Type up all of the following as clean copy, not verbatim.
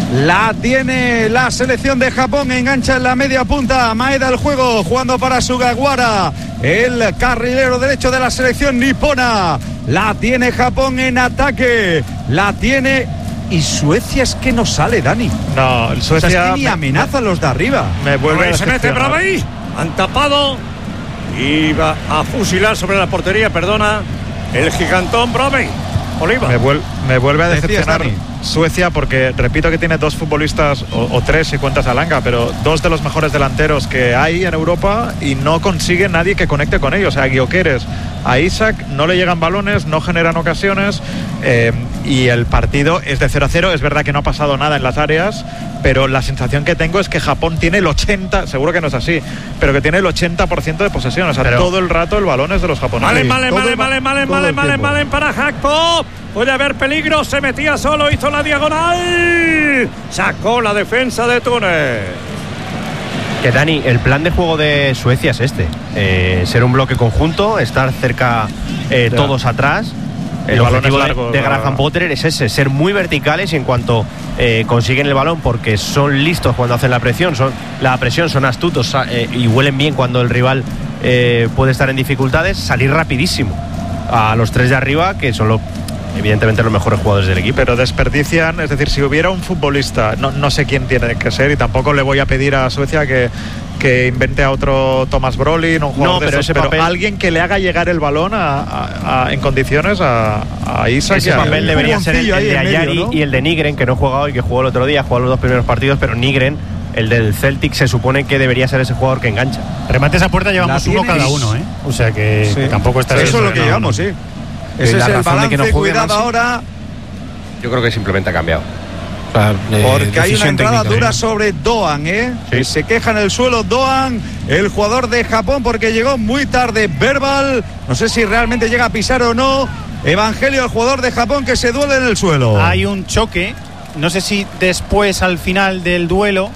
La tiene la selección de Japón, engancha en la media punta, Maeda el juego, jugando para Sugawara, el carrilero derecho de la selección nipona. La tiene Japón en ataque, la tiene, y Suecia es que no sale, Dani. No, Suecia, o sea, es que ni amenaza a los de arriba. Me vuelve a se mete Bravey, han tapado y va a fusilar sobre la portería, perdona, el gigantón Bravey. Oliva. Me vuelve a decepcionar Dani. Suecia, porque repito que tiene dos futbolistas, o tres si cuentas a Langa, pero dos de los mejores delanteros que hay en Europa y no consigue nadie que conecte con ellos. A Gyökeres, a Isak no le llegan balones, no generan ocasiones, y el partido es de 0-0. Es verdad que no ha pasado nada en las áreas, pero la sensación que tengo es que Japón tiene el 80%, seguro que no es así, pero que tiene el 80% de posesión. O sea, pero todo el rato el balón es de los japoneses. Vale para Japón. Puede haber peligro, se metía solo, hizo la diagonal, sacó la defensa de Túnez. Que Dani, el plan de juego de Suecia es ser un bloque conjunto, estar cerca todos atrás. El objetivo de Graham Potter es ese, ser muy verticales, y en cuanto consiguen el balón, porque son listos cuando hacen la presión, son astutos, y huelen bien cuando el rival puede estar en dificultades, salir rapidísimo a los tres de arriba, que son evidentemente los mejores jugadores del equipo. Pero desperdician, es decir, si hubiera un futbolista, no sé quién tiene que ser, y tampoco le voy a pedir a Suecia que invente a otro Thomas Brolin, un jugador de esos, pero alguien que le haga llegar el balón en condiciones a Isak. Ese papel debería ser el de Ayari, ¿no? Y el de Nygren, que no ha jugado y que jugó el otro día, jugó los dos primeros partidos, pero Nygren, el del Celtic, se supone que debería ser ese jugador que engancha. Remates a puerta llevamos uno cada uno, o sea que tampoco está... Eso es lo que llevamos, sí. Ese es el balance, que no cuidado ahora. Yo creo que simplemente ha cambiado. Porque hay una entrada dura sobre Doan, Sí. Se queja en el suelo Doan, el jugador de Japón, porque llegó muy tarde. Verbal, no sé si realmente llega a pisar o no. Evangelio, el jugador de Japón, que se duele en el suelo. Hay un choque, no sé si después, al final del duelo,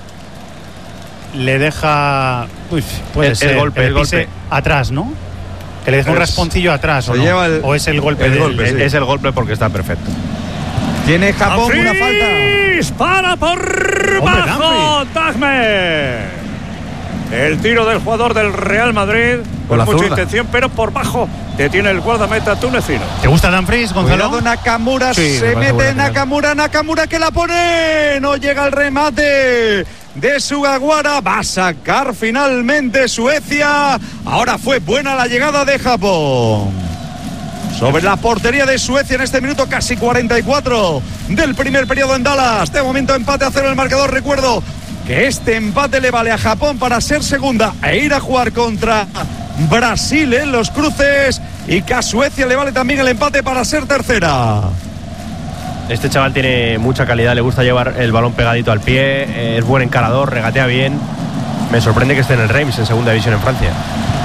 le deja... puede ser el golpe atrás, ¿no? Que le deja un rasponcillo atrás, ¿o no? ¿O es el golpe? Sí. Es el golpe, porque está perfecto. Tiene Japón una falta. Para por bajo, Dagme. El tiro del jugador del Real Madrid con mucha intención, pero por bajo detiene el guardameta tunecino. ¿Te gusta Dumfries, Gonzalo? Cuidado, Nakamura, sí, se mete Nakamura que la pone, no llega el remate de Sugawara, va a sacar finalmente Suecia. Ahora fue buena la llegada de Japón sobre la portería de Suecia en este minuto casi 44 del primer periodo en Dallas. De momento empate a 0 el marcador. Recuerdo que este empate le vale a Japón para ser segunda e ir a jugar contra Brasil en los cruces, y que a Suecia le vale también el empate para ser tercera. Este chaval tiene mucha calidad, le gusta llevar el balón pegadito al pie, es buen encarador, regatea bien. Me sorprende que esté en el Reims, en segunda división en Francia.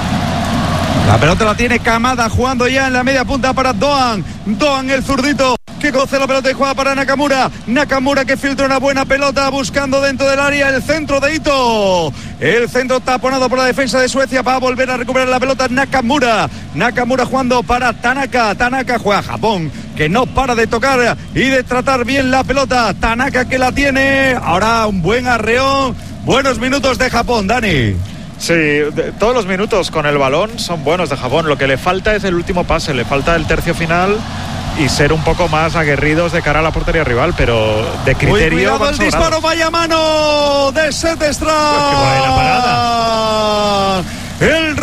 La pelota la tiene Kamada, jugando ya en la media punta para Doan, el zurdito, que conoce la pelota y juega para Nakamura que filtra una buena pelota buscando dentro del área el centro de Ito. El centro taponado por la defensa de Suecia, va a volver a recuperar la pelota Nakamura jugando para Tanaka juega Japón, que no para de tocar y de tratar bien la pelota. Tanaka, que la tiene, ahora un buen arreón. Buenos minutos de Japón, Dani. Sí, todos los minutos con el balón son buenos de Japón. Lo que le falta es el último pase, le falta el tercio final y ser un poco más aguerridos de cara a la portería rival, pero de criterio. Cuidado, el disparo, vaya mano de Setestra. Pues qué buena parada. El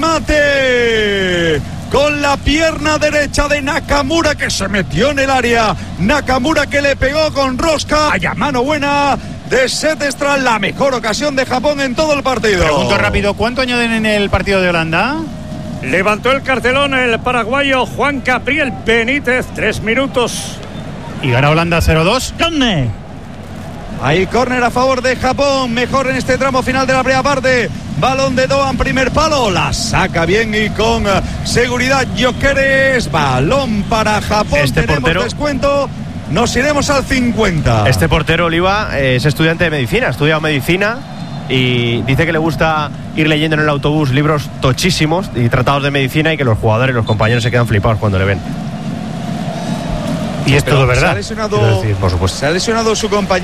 remate con la pierna derecha de Nakamura, que se metió en el área. Nakamura, que le pegó con rosca. Vaya mano buena de Setestra, la mejor ocasión de Japón en todo el partido. Pregunto rápido, ¿cuánto añaden en el partido de Holanda? Levantó el cartelón el paraguayo Juan Gabriel Benítez, 3 minutos. Y gana Holanda 0-2. ¡Gane! Hay córner a favor de Japón, mejor en este tramo final de la primera parte. Balón de Doan, primer palo, la saca bien y con seguridad Gyökeres. Balón para Japón, tenemos portero, descuento. Nos iremos al 50. Este portero, Oliva, es estudiante de medicina, ha estudiado medicina y dice que le gusta ir leyendo en el autobús libros tochísimos y tratados de medicina, y que los jugadores y los compañeros se quedan flipados cuando le ven. Y es todo verdad. Se ha lesionado, por supuesto. Se ha lesionado su compañero.